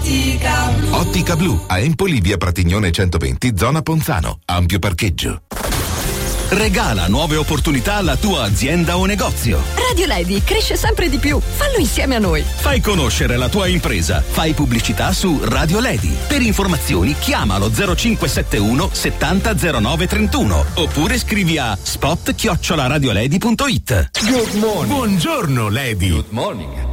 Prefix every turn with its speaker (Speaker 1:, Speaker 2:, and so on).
Speaker 1: Ottica Blu a Empoli, via Pratignone 120, zona Ponzano. Ampio parcheggio.
Speaker 2: Regala nuove opportunità alla tua azienda o negozio.
Speaker 3: Radio Lady cresce sempre di più. Fallo insieme a noi.
Speaker 2: Fai conoscere la tua impresa. Fai pubblicità su Radio Lady. Per informazioni chiamalo 0571 70 09 31 oppure scrivi a spot@radiolady.it.
Speaker 1: Good morning.
Speaker 4: Buongiorno, Lady.
Speaker 1: Good morning.